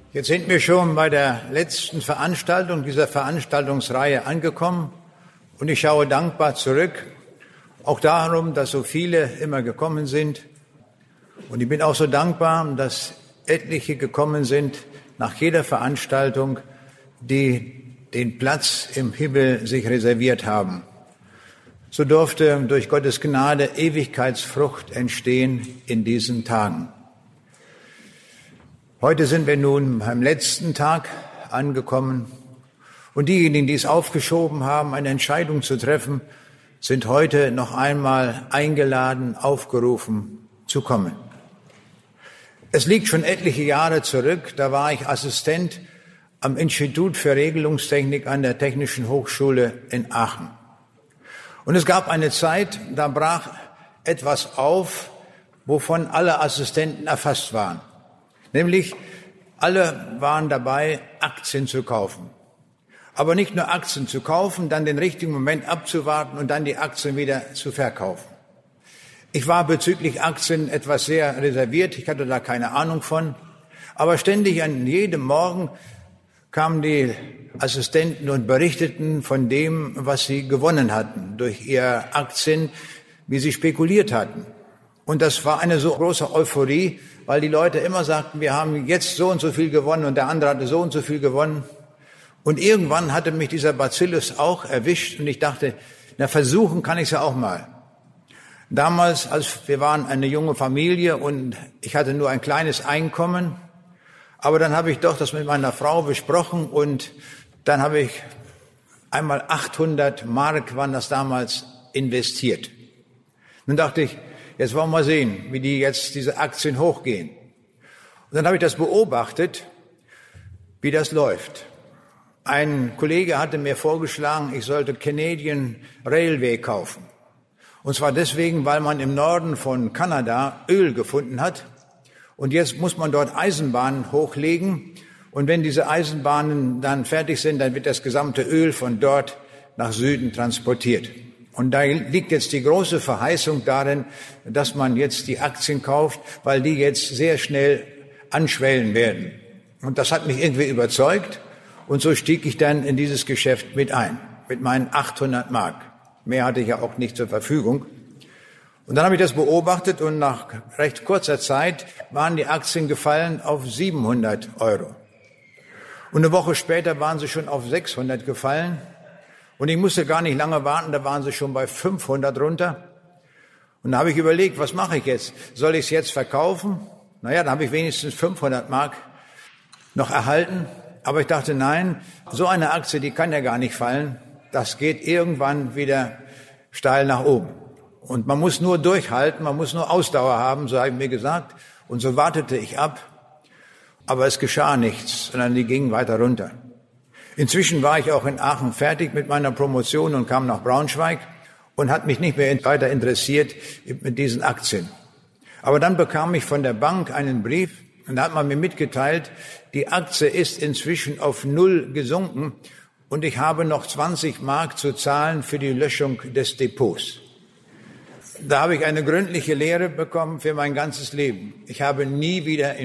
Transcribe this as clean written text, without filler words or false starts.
Jetzt sind wir schon bei der letzten Veranstaltung dieser Veranstaltungsreihe angekommen und ich schaue dankbar zurück, auch darum, dass so viele immer gekommen sind. Und ich bin auch so dankbar, dass etliche gekommen sind nach jeder Veranstaltung, die den Platz im Himmel sich reserviert haben. So durfte durch Gottes Gnade Ewigkeitsfrucht entstehen in diesen Tagen. Heute sind wir nun am letzten Tag angekommen und diejenigen, die es aufgeschoben haben, eine Entscheidung zu treffen, sind heute noch einmal eingeladen, aufgerufen zu kommen. Es liegt schon etliche Jahre zurück, da war ich Assistent am Institut für Regelungstechnik an der Technischen Hochschule in Aachen. Und es gab eine Zeit, da brach etwas auf, wovon alle Assistenten erfasst waren. Nämlich, alle waren dabei, Aktien zu kaufen. Aber nicht nur Aktien zu kaufen, dann den richtigen Moment abzuwarten und dann die Aktien wieder zu verkaufen. Ich war bezüglich Aktien etwas sehr reserviert, ich hatte da keine Ahnung von. Aber ständig an jedem Morgen kamen die Assistenten und berichteten von dem, was sie gewonnen hatten durch ihre Aktien, wie sie spekuliert hatten. Und das war eine so große Euphorie, weil die Leute immer sagten, wir haben jetzt so und so viel gewonnen und der andere hatte so und so viel gewonnen. Und irgendwann hatte mich dieser Bacillus auch erwischt und ich dachte, na versuchen kann ich es ja auch mal. Damals, wir waren eine junge Familie und ich hatte nur ein kleines Einkommen, aber dann habe ich doch das mit meiner Frau besprochen und dann habe ich einmal 800 Mark, waren das damals, investiert. Nun dachte ich, jetzt wollen wir mal sehen, wie diese Aktien hochgehen. Und dann habe ich das beobachtet, wie das läuft. Ein Kollege hatte mir vorgeschlagen, ich sollte Canadian Railway kaufen. Und zwar deswegen, weil man im Norden von Kanada Öl gefunden hat. Und jetzt muss man dort Eisenbahnen hochlegen. Und wenn diese Eisenbahnen dann fertig sind, dann wird das gesamte Öl von dort nach Süden transportiert. Und da liegt jetzt die große Verheißung darin, dass man jetzt die Aktien kauft, weil die jetzt sehr schnell anschwellen werden. Und das hat mich irgendwie überzeugt. Und so stieg ich dann in dieses Geschäft mit ein, mit meinen 800 Mark. Mehr hatte ich ja auch nicht zur Verfügung. Und dann habe ich das beobachtet und nach recht kurzer Zeit waren die Aktien gefallen auf 700 Euro. Und eine Woche später waren sie schon auf 600 gefallen. Und ich musste gar nicht lange warten, da waren sie schon bei 500 runter. Und da habe ich überlegt, was mache ich jetzt? Soll ich es jetzt verkaufen? Naja, dann habe ich wenigstens 500 Mark noch erhalten. Aber ich dachte, nein, so eine Aktie, die kann ja gar nicht fallen. Das geht irgendwann wieder steil nach oben. Und man muss nur durchhalten, man muss nur Ausdauer haben, so habe ich mir gesagt. Und so wartete ich ab. Aber es geschah nichts, sondern die gingen weiter runter. Inzwischen war ich auch in Aachen fertig mit meiner Promotion und kam nach Braunschweig und hat mich nicht mehr weiter interessiert mit diesen Aktien. Aber dann bekam ich von der Bank einen Brief und da hat man mir mitgeteilt, die Aktie ist inzwischen auf 0 gesunken und ich habe noch 20 Mark zu zahlen für die Löschung des Depots. Da habe ich eine gründliche Lehre bekommen für mein ganzes Leben. Ich habe nie wieder